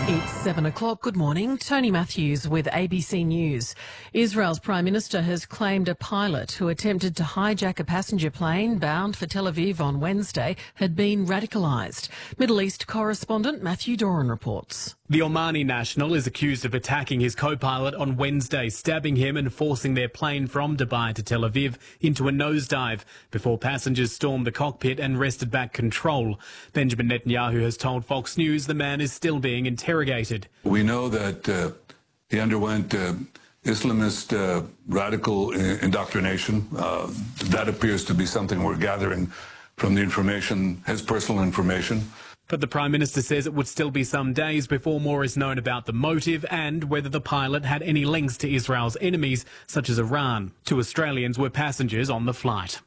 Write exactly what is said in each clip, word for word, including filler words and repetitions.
It's seven o'clock. Good morning. Tony Matthews with A B C News. Israel's Prime Minister has claimed a pilot who attempted to hijack a passenger plane bound for Tel Aviv on Wednesday had been radicalised. Middle East correspondent Matthew Doran reports. The Omani national is accused of attacking his co-pilot on Wednesday, stabbing him and forcing their plane from Dubai to Tel Aviv into a nosedive before passengers stormed the cockpit and wrested back control. Benjamin Netanyahu has told Fox News the man is still being interrogated. We know that uh, he underwent uh, Islamist uh, radical indoctrination. Uh, that appears to be something we're gathering from the information, his personal information. But the Prime Minister says it would still be some days before more is known about the motive and whether the pilot had any links to Israel's enemies, such as Iran. Two Australians were passengers on the flight.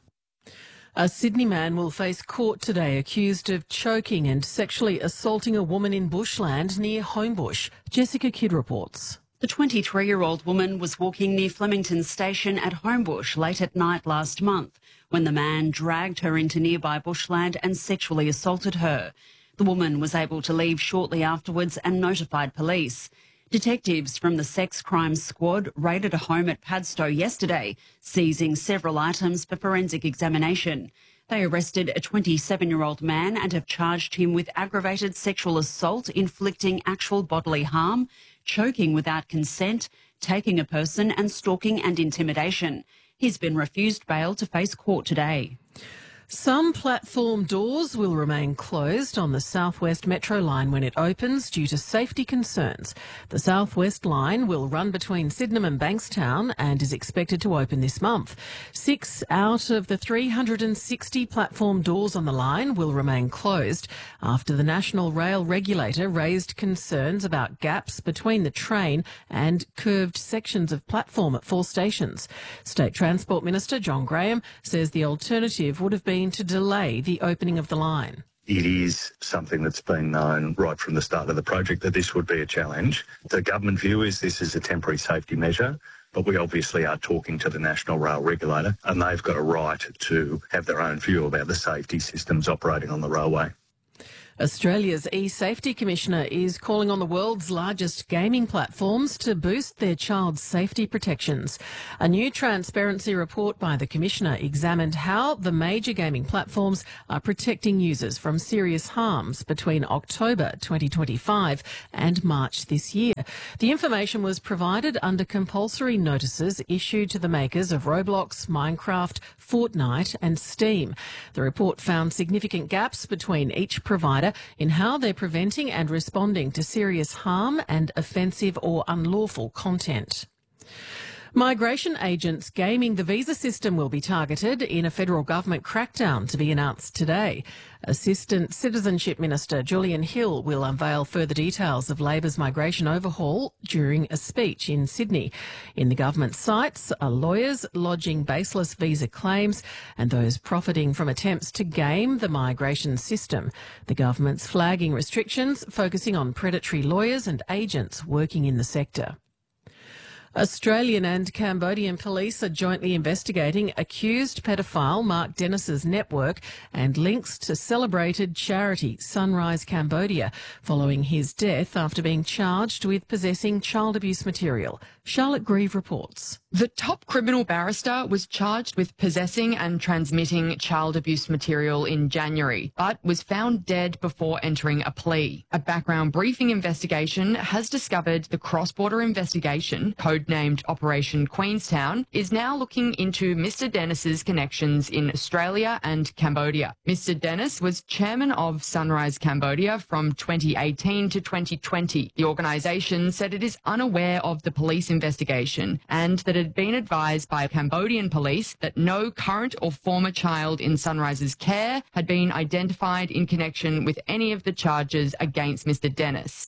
A Sydney man will face court today accused of choking and sexually assaulting a woman in bushland near Homebush. Jessica Kidd reports. The twenty-three-year-old woman was walking near Flemington Station at Homebush late at night last month when the man dragged her into nearby bushland and sexually assaulted her. The woman was able to leave shortly afterwards and notified police. Detectives from the Sex Crimes Squad raided a home at Padstow yesterday, seizing several items for forensic examination. They arrested a twenty-seven-year-old man and have charged him with aggravated sexual assault, inflicting actual bodily harm, choking without consent, taking a person and stalking and intimidation. He's been refused bail to face court today. Some platform doors will remain closed on the South West Metro line when it opens due to safety concerns. The South West line will run between Sydenham and Bankstown and is expected to open this month. Six out of the three hundred sixty platform doors on the line will remain closed after the National Rail Regulator raised concerns about gaps between the train and curved sections of platform at four stations. State Transport Minister John Graham says the alternative would have been to delay the opening of the line. It is something that's been known right from the start of the project that this would be a challenge. The government view is this is a temporary safety measure, but we obviously are talking to the National Rail Regulator and they've got a right to have their own view about the safety systems operating on the railway. Australia's e-safety commissioner is calling on the world's largest gaming platforms to boost their child safety protections. A new transparency report by the commissioner examined how the major gaming platforms are protecting users from serious harms between October twenty twenty-five and March this year. The information was provided under compulsory notices issued to the makers of Roblox, Minecraft, Fortnite and Steam. The report found significant gaps between each provider in how they're preventing and responding to serious harm and offensive or unlawful content. Migration agents gaming the visa system will be targeted in a federal government crackdown to be announced today. Assistant Citizenship Minister Julian Hill will unveil further details of Labor's migration overhaul during a speech in Sydney. In the government sites are lawyers lodging baseless visa claims and those profiting from attempts to game the migration system. The government's flagging restrictions focusing on predatory lawyers and agents working in the sector. Australian and Cambodian police are jointly investigating accused pedophile Mark Dennis's network and links to celebrated charity Sunrise Cambodia following his death after being charged with possessing child abuse material. Charlotte Grieve reports. The top criminal barrister was charged with possessing and transmitting child abuse material in January, but was found dead before entering a plea. A background briefing investigation has discovered the cross-border investigation, codenamed Operation Queenstown, is now looking into Mister Dennis's connections in Australia and Cambodia. Mister Dennis was chairman of Sunrise Cambodia from twenty eighteen to twenty twenty. The organisation said it is unaware of the police investigation and that it had been advised by Cambodian police that no current or former child in Sunrise's care had been identified in connection with any of the charges against Mister Dennis.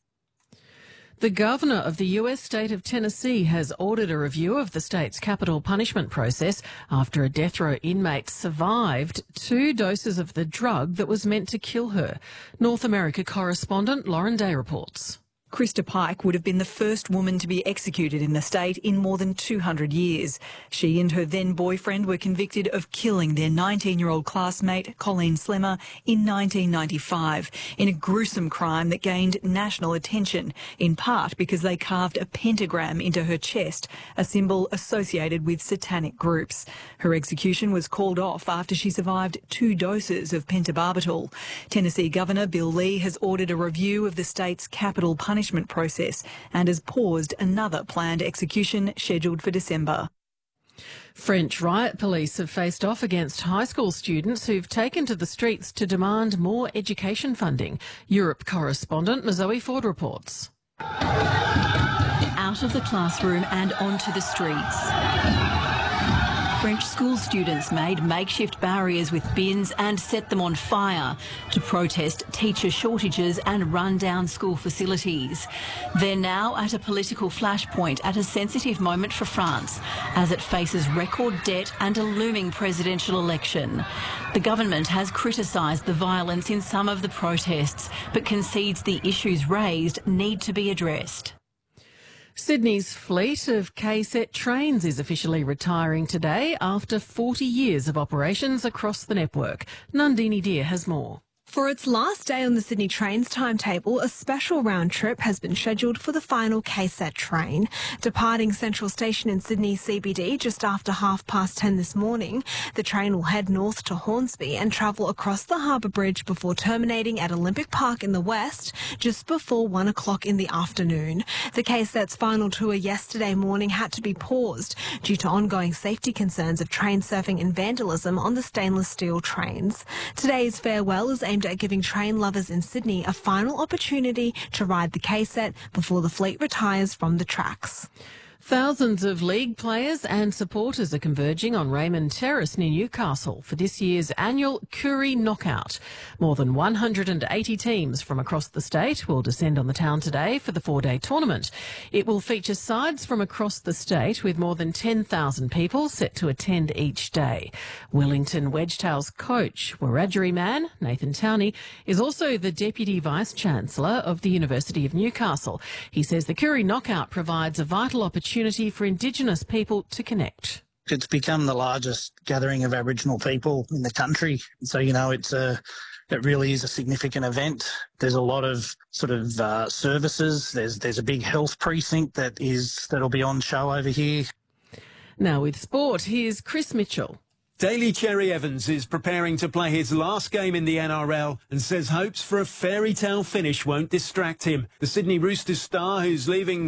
The governor of the U S state of Tennessee has ordered a review of the state's capital punishment process after a death row inmate survived two doses of the drug that was meant to kill her. North America correspondent Lauren Day reports. Krista Pike would have been the first woman to be executed in the state in more than two hundred years. She and her then boyfriend were convicted of killing their nineteen-year-old classmate, Colleen Slemmer, in nineteen ninety-five, in a gruesome crime that gained national attention, in part because they carved a pentagram into her chest, a symbol associated with satanic groups. Her execution was called off after she survived two doses of pentobarbital. Tennessee Governor Bill Lee has ordered a review of the state's capital punishment process and has paused another planned execution scheduled for December. French riot police have faced off against high school students who've taken to the streets to demand more education funding. Europe correspondent Mazoe Ford reports. Out of the classroom and onto the streets. French school students made makeshift barriers with bins and set them on fire to protest teacher shortages and run-down school facilities. They're now at a political flashpoint at a sensitive moment for France as it faces record debt and a looming presidential election. The government has criticised the violence in some of the protests, but concedes the issues raised need to be addressed. Sydney's fleet of K S E T trains is officially retiring today after forty years of operations across the network. Nandini Deer has more. For its last day on the Sydney Trains timetable, a special round trip has been scheduled for the final K S E T train. Departing Central Station in Sydney C B D just after half past ten this morning, the train will head north to Hornsby and travel across the Harbour Bridge before terminating at Olympic Park in the west just before one o'clock in the afternoon. The K S E T's final tour yesterday morning had to be paused due to ongoing safety concerns of train surfing and vandalism on the stainless steel trains. Today's farewell is aimed at giving train lovers in Sydney a final opportunity to ride the K S E T before the fleet retires from the tracks. Thousands of league players and supporters are converging on Raymond Terrace near Newcastle for this year's annual Koori Knockout. More than one hundred eighty teams from across the state will descend on the town today for the four-day tournament. It will feature sides from across the state with more than ten thousand people set to attend each day. Wellington Wedgetails coach, Wiradjuri man Nathan Towney, is also the Deputy Vice-Chancellor of the University of Newcastle. He says the Koori Knockout provides a vital opportunity for Indigenous people to connect. It's become the largest gathering of Aboriginal people in the country. So, you know, it's a, it really is a significant event. There's a lot of sort of uh, services. There's there's a big health precinct that is that'll be on show over here. Now with sport, here's Chris Mitchell. Daly Cherry Evans is preparing to play his last game in the N R L and says hopes for a fairy tale finish won't distract him. The Sydney Roosters star, who's leaving